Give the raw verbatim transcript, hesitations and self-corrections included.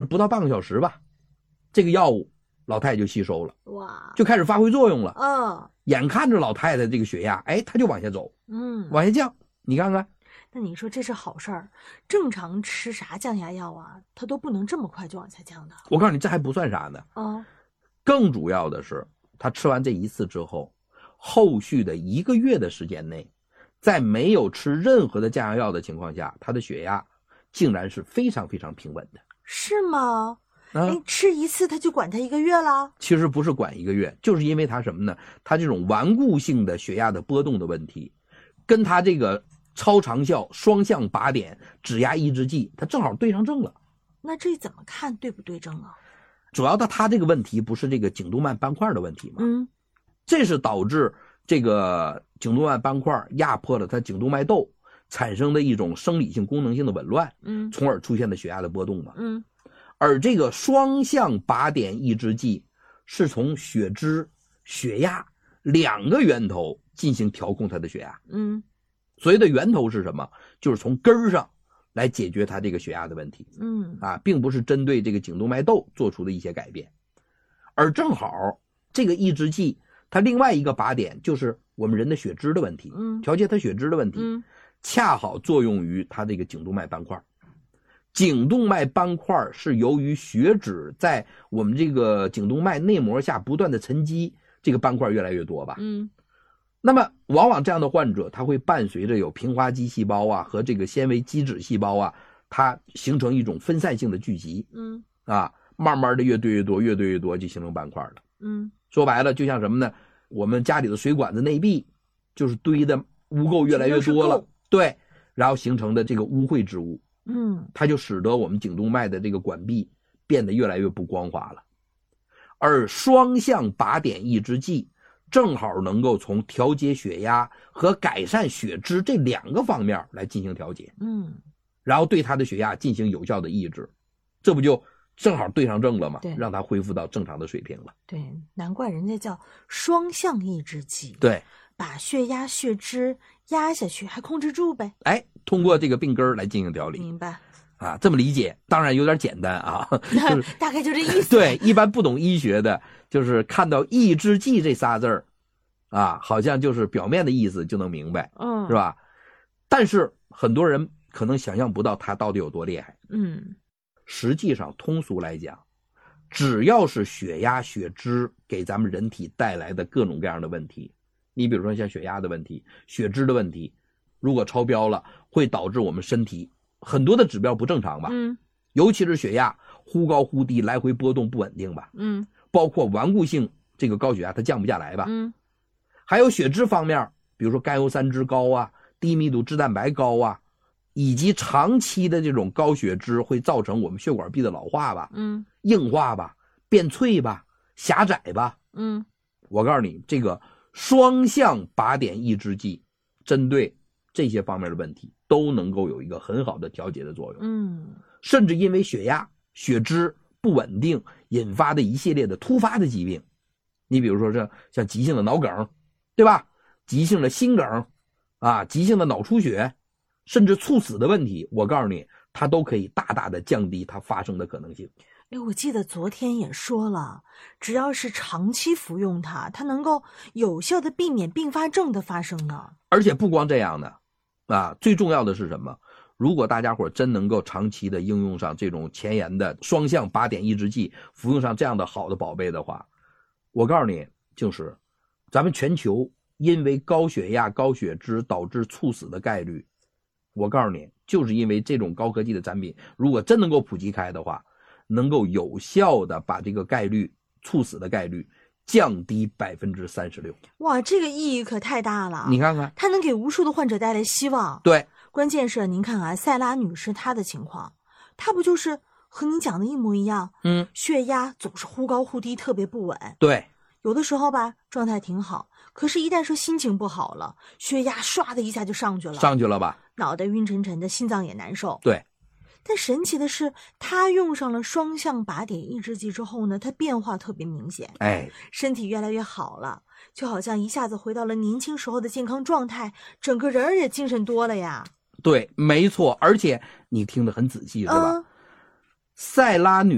不到半个小时吧，这个药物老太太就吸收了， 哇， 就开始发挥作用了。 嗯， 眼看着老太太这个血压，哎，她就往下走， 嗯， 往下降。你看看， 那你说这是好事儿？正常吃啥降压药啊，它都不能这么快就往下降的。 我告诉你，这还不算啥呢。 哦， 更主要的是，她吃完这一次之后，后续的一个月的时间内，在没有吃任何的降压药的情况下，她的血压竟然是非常非常平稳的。 是吗？ 啊， 哎，吃一次他就管他一个月了？ 其实不是管一个月，就是因为它什么呢？它这种顽固性的血压的波动的问题，跟它这个超长效双向靶点指压抑制剂，它正好对上症了。 那这怎么看对不对症啊？ 主要的它这个问题不是这个颈动脉斑块的问题吗？ 嗯， 这是导致这个颈动脉斑块压迫了它颈动脉窦，产生的一种生理性功能性的紊乱， 嗯， 从而出现的血压的波动嘛。 嗯， 而这个双向靶点抑制剂是从血脂、血压两个源头进行调控它的血压。 嗯， 所谓的源头是什么？就是从根儿上来解决它这个血压的问题。 嗯， 啊，并不是针对这个颈动脉窦做出的一些改变。而正好这个抑制剂它另外一个靶点就是我们人的血脂的问题， 嗯， 调节它血脂的问题， 嗯， 恰好作用于它这个颈动脉斑块。颈动脉斑块是由于血脂在我们这个颈动脉内膜下不断的沉积，这个斑块越来越多吧。 嗯， 那么往往这样的患者，他会伴随着有平滑肌细胞啊和这个纤维基质细胞啊，它形成一种分散性的聚集。 嗯， 啊，慢慢的越堆越多，越堆越多就形成斑块了。 嗯， 说白了就像什么呢？我们家里的水管子内壁就是堆的污垢越来越多了，对，然后形成的这个污秽之物， 嗯， 它就使得我们颈动脉的这个管壁变得越来越不光滑了。而双向靶点抑制剂正好能够从调节血压和改善血脂这两个方面来进行调节， 嗯， 然后对它的血压进行有效的抑制，这不就正好对上症了吗？ 对， 让它恢复到正常的水平了。 对，难怪人家叫双向抑制剂。 对， 把血压、血脂压下去，还控制住呗。 哎，通过这个病根儿来进行调理。 明白啊，这么理解当然有点简单啊，就是大概就这意思。 对，一般不懂医学的，就是看到抑制剂这仨字儿，啊，好像就是表面的意思就能明白， 嗯， 是吧？但是很多人可能想象不到它到底有多厉害。 嗯， 实际上通俗来讲，只要是血压、血脂给咱们人体带来的各种各样的问题，你比如说像血压的问题、血脂的问题，如果超标了，会导致我们身体很多的指标不正常吧？ 嗯， 尤其是血压忽高忽低，来回波动不稳定吧？ 嗯， 包括顽固性这个高血压它降不下来吧？ 嗯， 还有血脂方面，比如说甘油三酯高啊，低密度脂蛋白高啊，以及长期的这种高血脂会造成我们血管壁的老化吧？ 嗯， 硬化吧，变脆吧，狭窄吧？ 嗯， 我告诉你，这个双向靶点抑制剂针对这些方面的问题都能够有一个很好的调节的作用。 嗯， 甚至因为血压、血脂不稳定引发的一系列的突发的疾病，你比如说像像急性的脑梗，对吧？急性的心梗啊，急性的脑出血，甚至猝死的问题，我告诉你，它都可以大大的降低它发生的可能性。 哎，我记得昨天也说了，只要是长期服用它，它能够有效的避免并发症的发生呢。 而且不光这样呢，啊，最重要的是什么？如果大家伙真能够长期的应用上这种前沿的双向靶点抑制剂，服用上这样的好的宝贝的话，我告诉你，就是咱们全球因为高血压、高血脂导致猝死的概率，我告诉你，就是因为这种高科技的产品，如果真能够普及开的话，能够有效的把这个概率、猝死的概率降低百分之三十六。 哇，这个意义可太大了！ 你看看， 它能给无数的患者带来希望。 对， 关键是您看啊，塞拉女士她的情况，她不就是和你讲的一模一样？ 嗯， 血压总是忽高忽低，特别不稳。 对， 有的时候吧，状态挺好，可是一旦说心情不好了，血压唰的一下就上去了， 上去了吧？ 脑袋晕沉沉的，心脏也难受。 对。 但神奇的是，他用上了双向靶点抑制剂之后呢，他变化特别明显， 哎， 身体越来越好了，就好像一下子回到了年轻时候的健康状态，整个人也精神多了呀。 对，没错，而且你听得很仔细是吧？ 嗯， 塞拉女